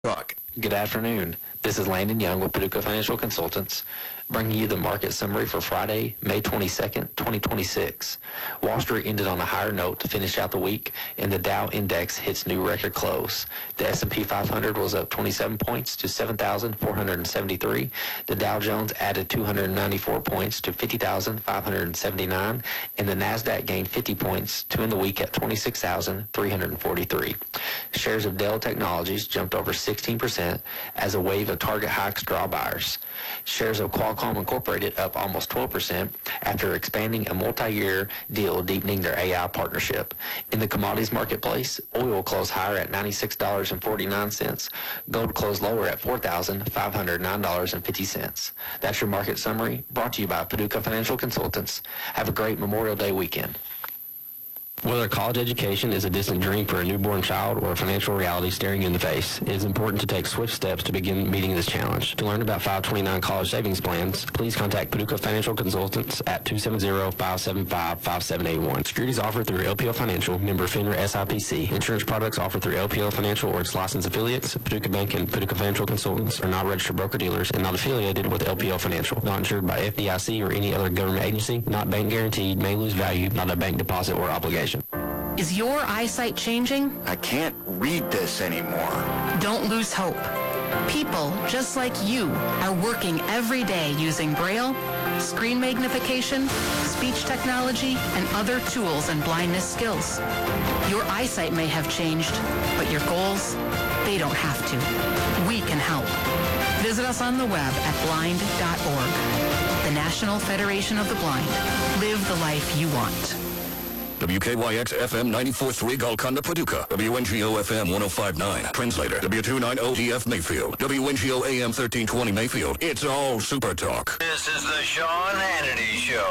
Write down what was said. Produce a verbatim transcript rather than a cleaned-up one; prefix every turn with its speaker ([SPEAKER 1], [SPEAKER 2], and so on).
[SPEAKER 1] Talk.
[SPEAKER 2] Good afternoon. This is Landon Young with Paducah Financial Consultants, bringing you the market summary for Friday, May twenty-second, twenty twenty-six. Wall Street ended on a higher note to finish out the week, and the Dow Index hits new record close. The S and P five hundred was up twenty-seven points to seven thousand four hundred seventy-three. The Dow Jones added two hundred ninety-four points to fifty thousand five hundred seventy-nine, and the NASDAQ gained fifty points to end the week at twenty-six thousand three hundred forty-three. Shares of Dell Technologies jumped over sixteen percent as a wave of target hikes draw buyers. Shares of Qualcomm Incorporated up almost twelve percent after expanding a multi-year deal deepening their A I partnership. In the commodities marketplace, oil closed higher at ninety-six dollars and forty-nine cents. Gold closed lower at four thousand five hundred nine dollars and fifty cents. That's your market summary, brought to you by Paducah Financial Consultants. Have a great Memorial Day weekend.
[SPEAKER 3] Whether college education is a distant dream for a newborn child or a financial reality staring you in the face, it is important to take swift steps to begin meeting this challenge. To learn about five twenty-nine college savings plans, please contact Paducah Financial Consultants at two seven zero, five seven five, five seven eight one. Securities offered through L P L Financial, member FINRA S I P C. Insurance products offered through L P L Financial or its licensed affiliates. Paducah Bank and Paducah Financial Consultants are not registered broker-dealers and not affiliated with L P L Financial. Not insured by F D I C or any other government agency. Not bank guaranteed. May lose value. Not a bank deposit or obligation.
[SPEAKER 4] Is your eyesight changing?
[SPEAKER 1] I can't read this anymore.
[SPEAKER 4] Don't lose hope. People just like you are working every day using Braille, screen magnification, speech technology, and other tools and blindness skills. Your eyesight may have changed, but your goals, they don't have to. We can help. Visit us on the web at blind dot org. The National Federation of the Blind. Live the life you want.
[SPEAKER 5] W K Y X F M ninety-four point three Golconda, Paducah. W N G O F M one oh five point nine. Translator. W two ninety T F Mayfield. W N G O A M thirteen twenty Mayfield. It's all Super Talk.
[SPEAKER 6] This is the Sean Hannity Show.